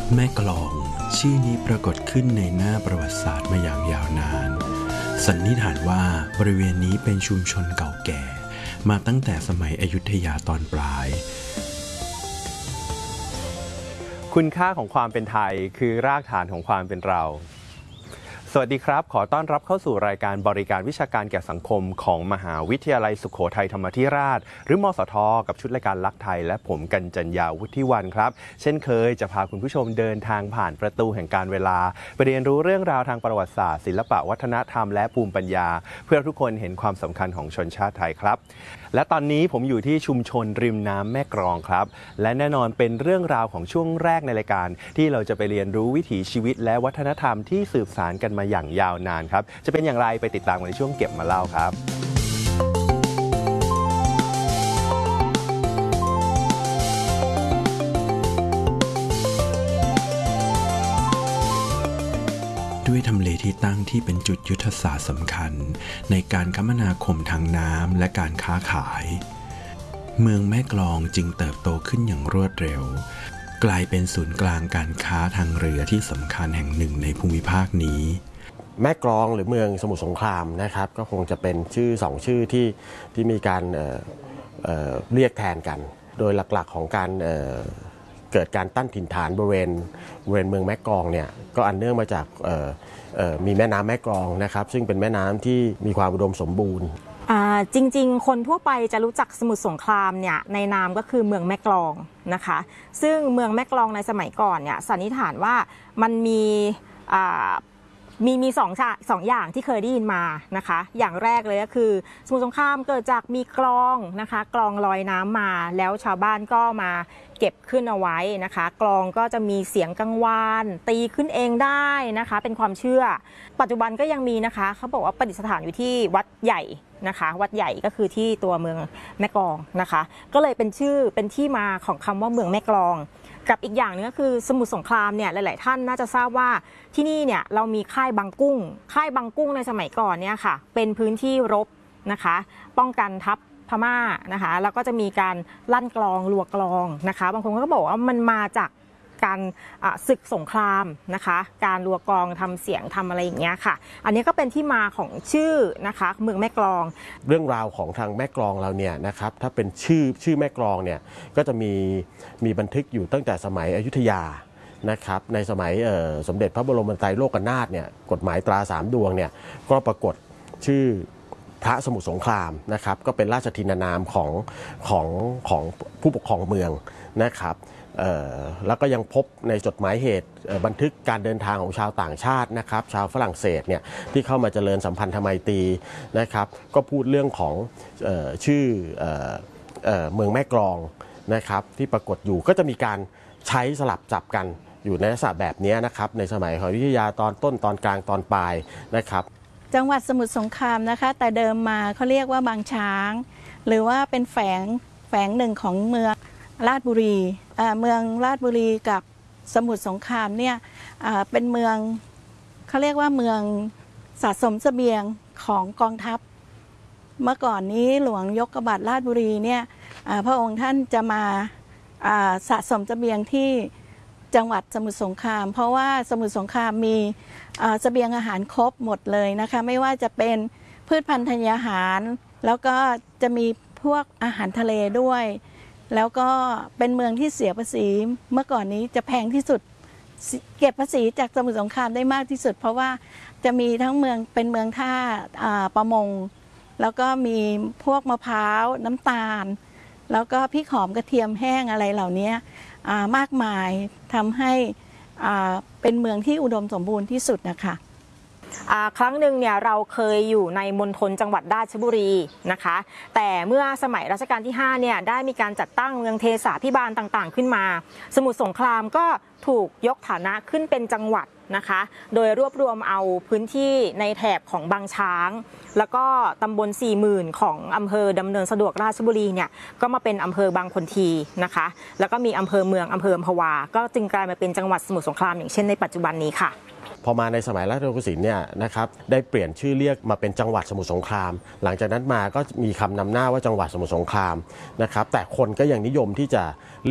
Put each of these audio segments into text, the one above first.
แม่กลองชื่อนี้ปรากฏขึ้นในหน้าประวัติศาสตร์มาอย่างยาวนานสันนิษฐานว่าบริเวณนี้เป็นชุมชนเก่าแก่มาตั้งแต่สมัยอยุธยาตอนปลายคุณค่าของความเป็นไทยคือรากฐานของความเป็นเราสวัสดีครับขอต้อนรับเข้าสู่รายการบริการวิชาการแก่สังคมของมหาวิทยาลัยสุโขทัยธรรมธิราชหรือมสทกับชุดรายการลักไทยและผมกัญจัญญาวุฒิวันครับเช่นเคยจะพาคุณผู้ชมเดินทางผ่านประตูแห่งการเวลาไปเรียนรู้เรื่องราวทางประวัติศาสตร์ศิลปะวัฒนธรรมและภูมิปัญญาเพื่อทุกคนเห็นความสำคัญของชนชาติไทยครับและตอนนี้ผมอยู่ที่ชุมชนริมน้ำแม่กลองครับและแน่นอนเป็นเรื่องราวของช่วงแรกในรายการที่เราจะไปเรียนรู้วิถีชีวิตและวัฒนธรรมที่สืบสานกันมาอย่างยาวนานครับจะเป็นอย่างไรไปติดตามกันในช่วงเก็บมาเล่าครับด้วยทำเลที่ตั้งที่เป็นจุดยุทธศาสตร์สำคัญในการคมนาคมทางน้ำและการค้าขายเมืองแม่กลองจึงเติบโตขึ้นอย่างรวดเร็วกลายเป็นศูนย์กลางการค้าทางเรือที่สำคัญแห่งหนึ่งในภูมิภาคนี้แม่กลองหรือเมืองสมุทรสงครามนะครับก็คงจะเป็นชื่อ2ชื่อที่มีการเรียกแทนกันโดยหลักๆของการเกิดการตั้งถิ่นฐานบริเวณเมืองแม่กลองเนี่ยก็อันเนื่องมาจากมีแม่น้ำแม่กลองนะครับซึ่งเป็นแม่น้ำที่มีความอุดมสมบูรณ์จริงๆคนทั่วไปจะรู้จักสมุทรสงครามเนี่ยในนามก็คือเมืองแม่กลองนะคะซึ่งเมืองแม่กลองในสมัยก่อนเนี่ยสันนิษฐานว่ามันมีสองอย่างที่เคยได้ยินมานะคะอย่างแรกเลยก็คือสมุทรสงครามเกิดจากมีกลองนะคะกลองลอยน้ำมาแล้วชาวบ้านก็มาเก็บขึ้นเอาไว้นะคะกลองก็จะมีเสียงกังวานตีขึ้นเองได้นะคะเป็นความเชื่อปัจจุบันก็ยังมีนะคะเขาบอกว่าประดิษฐานอยู่ที่วัดใหญ่นะคะวัดใหญ่ก็คือที่ตัวเมืองแม่กลองนะคะก็เลยเป็นชื่อเป็นที่มาของคำว่าเมืองแม่กลองกับอีกอย่างนึงก็คือสมุทรสงครามเนี่ยหลายๆท่านน่าจะทราบว่าที่นี่เนี่ยเรามีค่ายบางกุ้งในสมัยก่อนเนี่ยค่ะเป็นพื้นที่รบนะคะป้องกันทัพพม่านะคะแล้วก็จะมีการลั่นกลองรัวกลองนะคะบางคนก็บอกว่ามันมาจากการศึกสงครามนะคะการรัวกลองทำเสียงทำอะไรอย่างเงี้ยค่ะอันนี้ก็เป็นที่มาของชื่อนะคะเมืองแม่กลองเรื่องราวของทางแม่กลองเราเนี่ยนะครับถ้าเป็นชื่อแม่กลองเนี่ยก็จะมีบันทึกอยู่ตั้งแต่สมัยอยุธยานะครับในสมัยสมเด็จพระบรมไตรโลกนาถเนี่ยกฎหมายตรา3ดวงเนี่ยก็ปรากฏชื่อพระสมุทรสงครามนะครับก็เป็นราชทินานามของผู้ปกครองเมืองนะครับแล้วก็ยังพบในจดหมายเหตุบันทึกการเดินทางของชาวต่างชาตินะครับชาวฝรั่งเศสเนี่ยที่เข้ามาเจริญสัมพันธไมตรีนะครับก็พูดเรื่องของชื่อเมืองแม่กลองนะครับที่ปรากฏอยู่ก็จะมีการใช้สลับจับกันอยู่ในลักษณะแบบนี้นะครับในสมัยของอยุธยาตอนต้นตอนกลางตอนปลายนะครับจังหวัดสมุทรสงครามนะคะแต่เดิมมาเขาเรียกว่าบางช้างหรือว่าเป็นแฝงหนึ่งของเมืองราชบุรีเมืองราชบุรีกับสมุทรสงครามเนี่ยเป็นเมืองเขาเรียกว่าเมืองสะสมเสบียงของกองทัพเมื่อก่อนนี้หลวงยกกบาทราชบุรีเนี่ยพระองค์ท่านจะมาสะสมเสบียงที่จังหวัดสมุทรสงครามเพราะว่าสมุทรสงครามมีเสบียงอาหารครบหมดเลยนะคะไม่ว่าจะเป็นพืชพันธุ์ธัญญาหารแล้วก็จะมีพวกอาหารทะเลด้วยแล้วก็เป็นเมืองที่เสียภาษีเมื่อก่อนนี้จะแพงที่สุดเก็บภาษีจากสมุทรสงครามได้มากที่สุดเพราะว่าจะมีทั้งเมืองเป็นเมืองท่าประมงแล้วก็มีพวกมะพร้าวน้ำตาลแล้วก็พริกหอมกระเทียมแห้งอะไรเหล่านี้มากมายทำให้เป็นเมืองที่อุดมสมบูรณ์ที่สุดนะคะครั้งหนึ่งเนี่ยเราเคยอยู่ในมณฑลจังหวัดราชบุรีนะคะแต่เมื่อสมัยรัชกาลที่5เนี่ยได้มีการจัดตั้งเมืองเทสาภิบาลต่างๆขึ้นมาสมุทรสงครามก็ถูกยกฐานะขึ้นเป็นจังหวัดนะคะโดยรวบรวมเอาพื้นที่ในแถบของบางช้างแล้วก็ตำบล40,000ของอำเภอดำเนินสะดวกราชบุรีเนี่ยก็มาเป็นอำเภอบางคนทีนะคะแล้วก็มีอำเภอเมืองอำเภออัมพวาก็จึงกลายมาเป็นจังหวัดสมุทรสงครามอย่างเช่นในปัจจุบันนี้ค่ะพอมาในสมัยรัตนโกสินทร์เนี่ยนะครับได้เปลี่ยนชื่อเรียกมาเป็นจังหวัดสมุทรสงครามหลังจากนั้นมาก็มีคำนำหน้าว่าจังหวัดสมุทรสงครามนะครับแต่คนก็ยังนิยมที่จะเรียก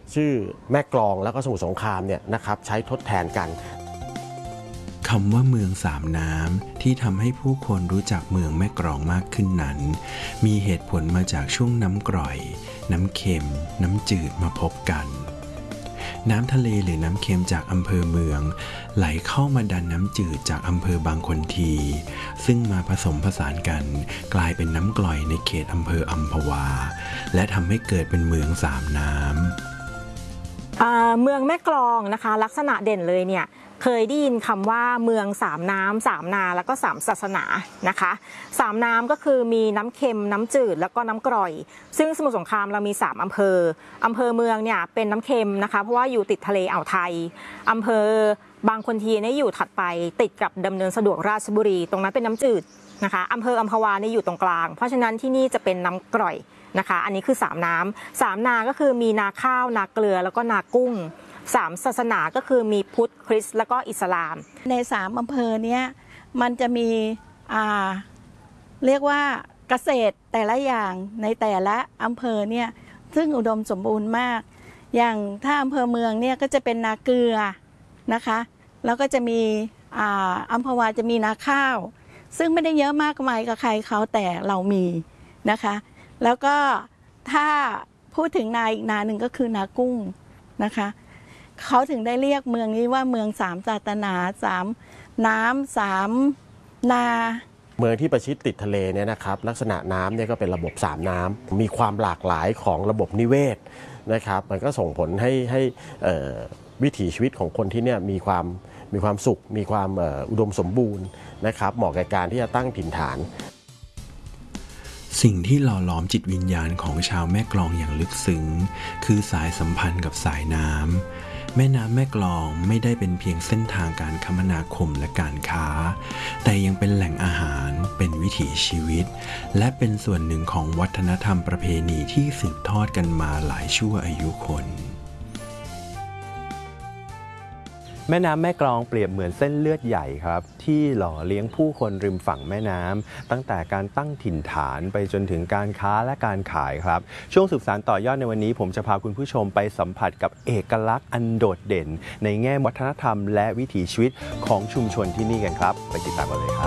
ชื่อแม่กลองแล้วก็สมุทรสงครามเนี่ยนะครับใช้ทดแทนกันคำว่าเมืองสามน้ำที่ทำให้ผู้คนรู้จักเมืองแม่กลองมากขึ้นนั้นมีเหตุผลมาจากช่วงน้ำกร่อยน้ำเค็มน้ำจืดมาพบกันน้ำทะเลหรือน้ำเค็มจากอำเภอเมืองไหลเข้ามาดันน้ำจืดจากอำเภอบางคนทีซึ่งมาผสมผสานกันกลายเป็นน้ำกร่อยในเขตอำเภออัมพวาและทำให้เกิดเป็นเมืองสามน้ำเมืองแม่กลองนะคะลักษณะเด่นเลยเนี่ยเคยได้ยินคำว่าเมืองสามน้ำสามนาแล้วก็สามศาสนานะคะสามน้ำก็คือมีน้ำเค็มน้ำจืดแล้วก็น้ำกร่อยซึ่งสมุทรสงครามเรามี3อำเภอเมืองเนี่ยเป็นน้ำเค็มนะคะเพราะว่าอยู่ติดทะเลอ่าวไทยอำเภอบางคนทีเนี่ยอยู่ถัดไปติดกับดำเนินสะดวกราชบุรีตรงนั้นเป็นน้ำจืดนะคะอำเภออัมพวาเนี่ยอยู่ตรงกลางเพราะฉะนั้นที่นี่จะเป็นน้ำกร่อยนะคะอันนี้คือ3น้ำ3นาก็คือมีนาข้าวนาเกลือแล้วก็นากุ้ง3ศาสนาก็คือมีพุทธคริสต์แล้วก็อิสลามใน3อำเภอเนี้ยมันจะมีเรียกว่าเกษตรแต่ละอย่างในแต่ละอำเภอเนี่ยซึ่งอุดมสมบูรณ์มากอย่างถ้าอำเภอเมืองเนี่ยก็จะเป็นนาเกลือนะคะแล้วก็จะมีอัมพวาจะมีนาข้าวซึ่งไม่ได้เยอะมากมายกับใครเขาแต่เรามีนะคะแล้วก็ถ้าพูดถึงนาอีกนาหนึ่งก็คือนากุ้งนะคะเขาถึงได้เรียกเมืองนี้ว่าเมืองสามศาสนา3น้ำ3นาเมืองที่ประชิดติดทะเลเนี่ยนะครับลักษณะน้ำเนี่ยก็เป็นระบบ3น้ำมีความหลากหลายของระบบนิเวศนะครับมันก็ส่งผลให้วิถีชีวิตของคนที่เนี่ยมีความสุขมีความอุดมสมบูรณ์นะครับเหมาะกับการที่จะตั้งถิ่นฐานสิ่งที่หล่อหลอมจิตวิญญาณของชาวแม่กลองอย่างลึกซึ้งคือสายสัมพันธ์กับสายน้ำแม่น้ำแม่กลองไม่ได้เป็นเพียงเส้นทางการคมนาคมและการค้าแต่ยังเป็นแหล่งอาหารเป็นวิถีชีวิตและเป็นส่วนหนึ่งของวัฒนธรรมประเพณีที่สืบทอดกันมาหลายชั่วอายุคนแม่น้ำแม่กลองเปรียบเหมือนเส้นเลือดใหญ่ครับที่หล่อเลี้ยงผู้คนริมฝั่งแม่น้ำตั้งแต่การตั้งถิ่นฐานไปจนถึงการค้าและการขายครับช่วงสืบสานต่อยอดในวันนี้ผมจะพาคุณผู้ชมไปสัมผัสกับเอกลักษณ์อันโดดเด่นในแง่วัฒนธรรมและวิถีชีวิตของชุมชนที่นี่กันครับไปติดตามกันเลยครับ